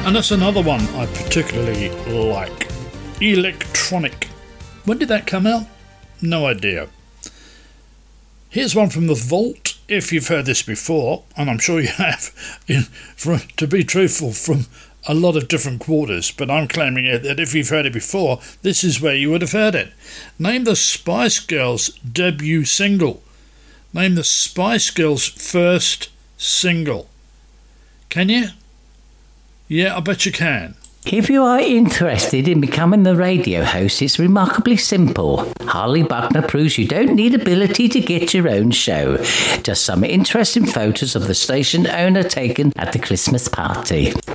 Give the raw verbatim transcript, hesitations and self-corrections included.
And that's another one I particularly like. Electronic. When did that come out? No idea. Here's one from The Vault, if you've heard this before, and I'm sure you have, in, for, to be truthful, from a lot of different quarters, but I'm claiming it that if you've heard it before, this is where you would have heard it. Name the Spice Girls' debut single. Name the Spice Girls' first single. Can you? Yeah, I bet you can. If you are interested in becoming the radio host, it's remarkably simple. Harley Buckner proves you don't need ability to get your own show. Just some interesting photos of the station owner taken at the Christmas party.